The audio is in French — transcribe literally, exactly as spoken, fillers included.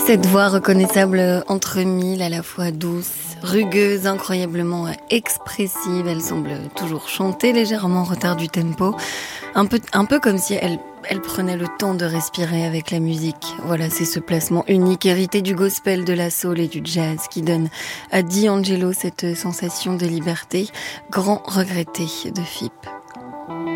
Cette voix reconnaissable entre mille, à la fois douce, rugueuse, incroyablement expressive. Elle semble toujours chanter légèrement en retard du tempo. Un peu, un peu comme si elle, elle prenait le temps de respirer avec la musique. Voilà, c'est ce placement unique hérité du gospel, de la soul et du jazz qui donne à D'Angelo cette sensation de liberté, grand regretté de F I P.